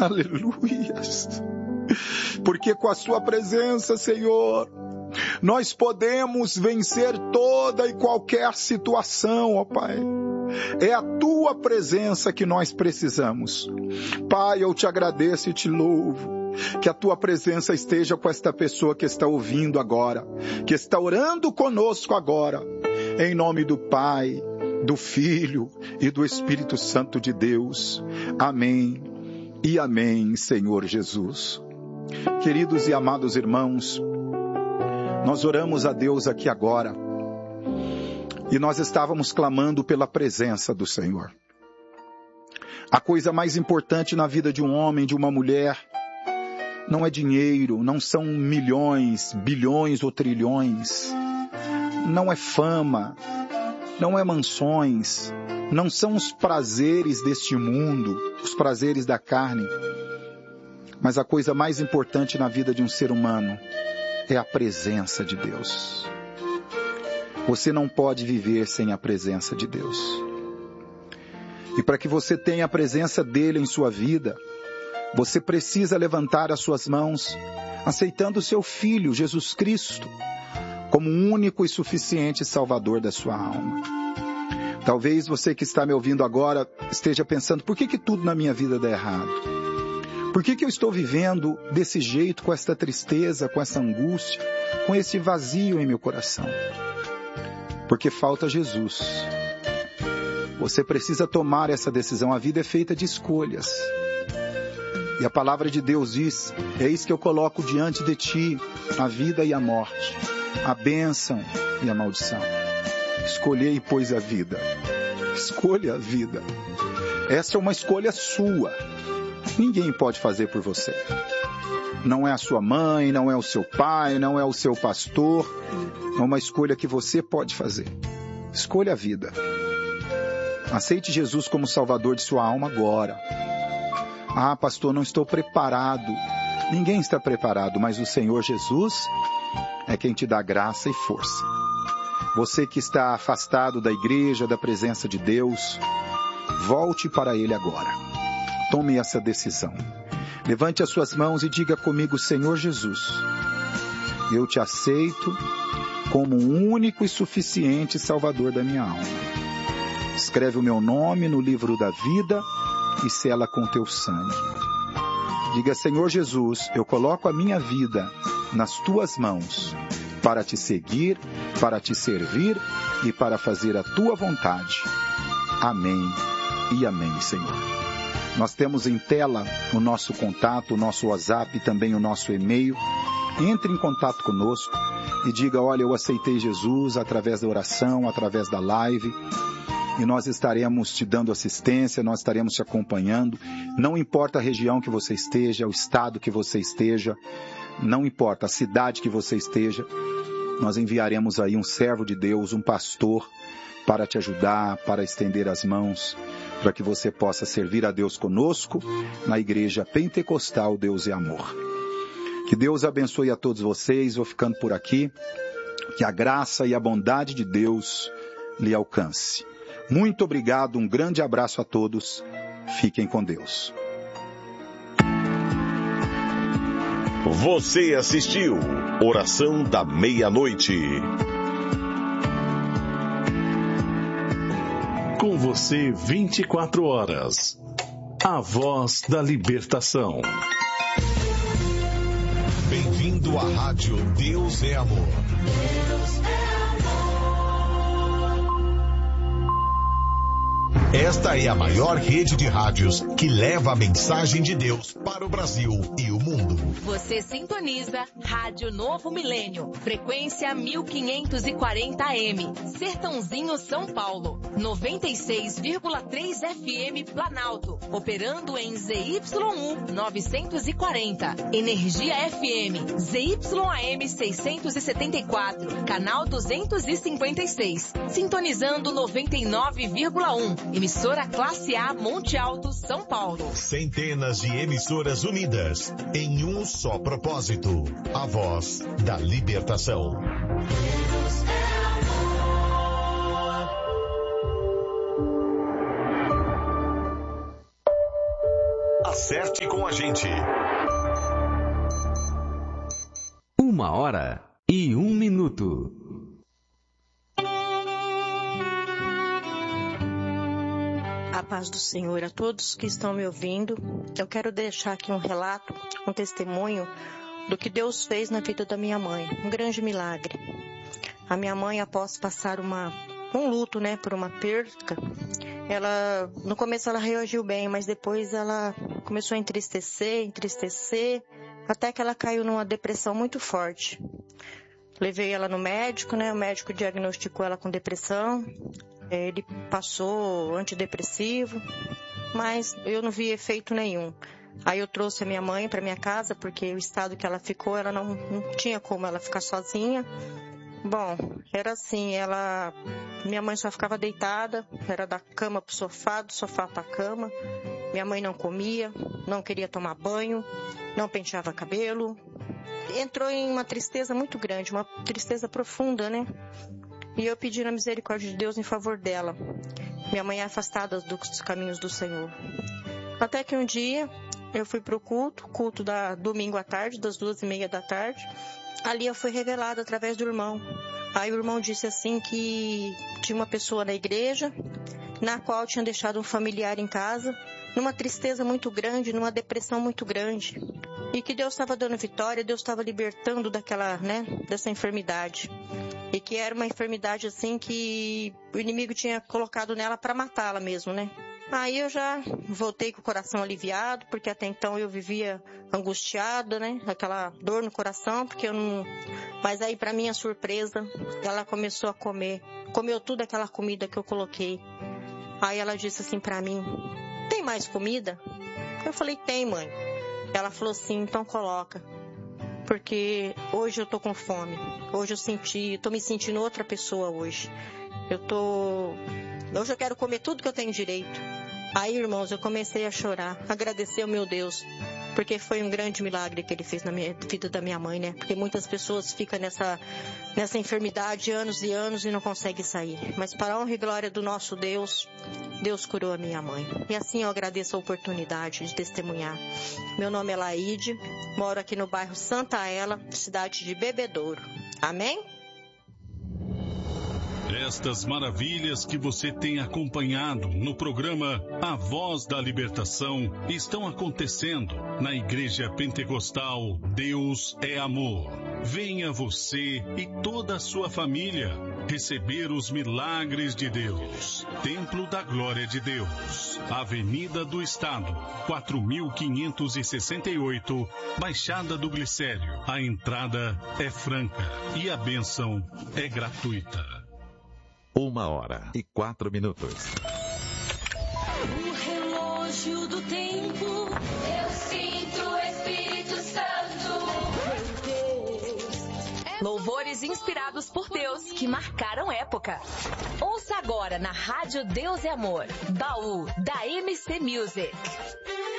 Aleluias. Porque com a sua presença, Senhor, nós podemos vencer toda e qualquer situação, ó Pai. É a tua presença que nós precisamos. Pai, eu te agradeço e te louvo. Que a tua presença esteja com esta pessoa que está ouvindo agora, que está orando conosco agora. Em nome do Pai, do Filho e do Espírito Santo de Deus. Amém e amém, Senhor Jesus. Queridos e amados irmãos, nós oramos a Deus aqui agora e nós estávamos clamando pela presença do Senhor. A coisa mais importante na vida de um homem, de uma mulher, não é dinheiro, não são milhões, bilhões ou trilhões, não é fama, não é mansões, não são os prazeres deste mundo, os prazeres da carne, mas a coisa mais importante na vida de um ser humano é a presença de Deus. Você não pode viver sem a presença de Deus. E para que você tenha a presença dele em sua vida, você precisa levantar as suas mãos, aceitando o seu Filho, Jesus Cristo, como o único e suficiente Salvador da sua alma. Talvez você que está me ouvindo agora esteja pensando, por que tudo na minha vida dá errado? Por que eu estou vivendo desse jeito, com esta tristeza, com essa angústia, com esse vazio em meu coração? Porque falta Jesus. Você precisa tomar essa decisão. A vida é feita de escolhas. E a palavra de Deus diz, eis que eu coloco diante de ti a vida e a morte, a bênção e a maldição. Escolhei, pois, a vida. Escolha a vida. Essa é uma escolha sua. Ninguém pode fazer por você. Não é a sua mãe, não é o seu pai, não é o seu pastor. É uma escolha que você pode fazer. Escolha a vida. Aceite Jesus como Salvador de sua alma agora. Ah, pastor, não estou preparado. Ninguém está preparado, mas o Senhor Jesus é quem te dá graça e força. Você que está afastado da igreja, da presença de Deus, volte para Ele agora. Tome essa decisão. Levante as suas mãos e diga comigo, Senhor Jesus, eu te aceito como o único e suficiente Salvador da minha alma. Escreve o meu nome no livro da vida e sela com teu sangue. Diga, Senhor Jesus, eu coloco a minha vida nas tuas mãos para te seguir, para te servir e para fazer a tua vontade. Amém e amém, Senhor. Nós temos em tela o nosso contato, o nosso WhatsApp e também o nosso e-mail. Entre em contato conosco e diga, olha, eu aceitei Jesus através da oração, através da live, e nós estaremos te dando assistência, nós estaremos te acompanhando. Não importa a região que você esteja, o estado que você esteja, não importa a cidade que você esteja, nós enviaremos aí um servo de Deus, um pastor, para te ajudar, para estender as mãos, para que você possa servir a Deus conosco na Igreja Pentecostal Deus é Amor. Que Deus abençoe a todos vocês, vou ficando por aqui, que a graça e a bondade de Deus lhe alcance. Muito obrigado, um grande abraço a todos, fiquem com Deus. Você assistiu Oração da Meia-Noite. Com você 24 horas. A voz da libertação. Bem-vindo à Rádio Deus é Amor. Esta é a maior rede de rádios que leva a mensagem de Deus para o Brasil e o mundo. Você sintoniza Rádio Novo Milênio, frequência 1540 AM, Sertãozinho, São Paulo, 96,3 FM Planalto, operando em ZYU 940, Energia FM, ZYAM 674, canal 256, sintonizando 99,1, emissora classe A Monte Alto, São Paulo. Centenas de emissoras unidas em um só propósito, a voz da libertação. A Acerte com a gente. 1h01. A paz do Senhor a todos que estão me ouvindo. Eu quero deixar aqui um relato, um testemunho do que Deus fez na vida da minha mãe. Um grande milagre. A minha mãe, após passar um luto, por uma perca, no começo ela reagiu bem, mas depois ela começou a entristecer, até que ela caiu numa depressão muito forte. Levei ela no médico, o médico diagnosticou ela com depressão. Ele passou antidepressivo, mas eu não vi efeito nenhum. Aí eu trouxe a minha mãe para minha casa, porque o estado que ela ficou, ela não tinha como ela ficar sozinha. Bom, era assim, minha mãe só ficava deitada, era da cama pro sofá, do sofá pra cama. Minha mãe não comia, não queria tomar banho, não penteava cabelo. Entrou em uma tristeza muito grande, uma tristeza profunda, E eu pedi a misericórdia de Deus em favor dela. Minha mãe é afastada dos caminhos do Senhor. Até que um dia eu fui pro culto da domingo à tarde, das 2h30 da tarde. Ali eu fui revelada através do irmão. Aí o irmão disse assim que tinha uma pessoa na igreja, na qual tinha deixado um familiar em casa, numa tristeza muito grande, numa depressão muito grande. E que Deus estava dando vitória, Deus estava libertando dessa enfermidade. E que era uma enfermidade assim que o inimigo tinha colocado nela para matá-la mesmo, Aí eu já voltei com o coração aliviado, porque até então eu vivia angustiada, Aquela dor no coração, porque eu não... Mas aí, para minha surpresa, ela começou a comer. Comeu tudo aquela comida que eu coloquei. Aí ela disse assim para mim, tem mais comida? Eu falei, tem, mãe. Ela falou assim, então coloca. Porque hoje eu tô com fome. Hoje eu tô me sentindo outra pessoa hoje. Hoje eu quero comer tudo que eu tenho direito. Aí, irmãos, eu comecei a chorar, agradecer ao meu Deus, porque foi um grande milagre que Ele fez na vida da minha mãe, Porque muitas pessoas ficam nessa enfermidade anos e anos e não conseguem sair. Mas para a honra e glória do nosso Deus, Deus curou a minha mãe. E assim eu agradeço a oportunidade de testemunhar. Meu nome é Laide, moro aqui no bairro Santa Ela, cidade de Bebedouro. Amém? Estas maravilhas que você tem acompanhado no programa A Voz da Libertação estão acontecendo na Igreja Pentecostal Deus é Amor. Venha você e toda a sua família receber os milagres de Deus. Templo da Glória de Deus, Avenida do Estado, 4568, Baixada do Glicério. A entrada é franca e a bênção é gratuita. 1h04. O relógio do tempo, eu sinto o Espírito Santo. Louvores inspirados por Deus que marcaram época. Ouça agora na Rádio Deus é Amor, Baú da MC Music.